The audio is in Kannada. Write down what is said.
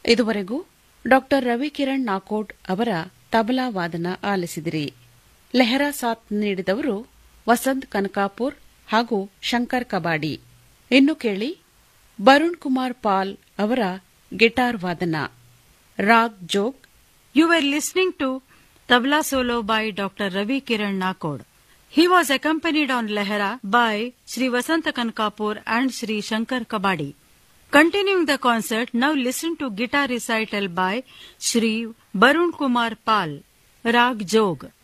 ಇದುವರೆಗೂ ಡಾಕ್ಟರ್ ರವಿಕಿರಣ್ ನಾಕೋಡ್ ಅವರ ತಬಲಾ ವಾದನ ಆಲಿಸಿದಿರಿ. ಲೆಹರಾ ಸಾಥ್ ನೀಡಿದವರು ವಸಂತ್ ಕನಕಾಪುರ್ ಹಾಗೂ ಶಂಕರ್ ಕಬಾಡಿ. ಇನ್ನು ಕೇಳಿ ಬರುಣ್ ಕುಮಾರ್ ಪಾಲ್ ಅವರ ಗಿಟಾರ್ ವಾದನ. Raag Jog. You were listening to Tabla Solo by Dr. Ravi Kiran Nakod. He was accompanied on Lehra by Sri Vasant Kankapur and Sri Shankar Kabadi. Continuing the concert, now listen to guitar recital by Sri Barun Kumar Pal, Rag Jog.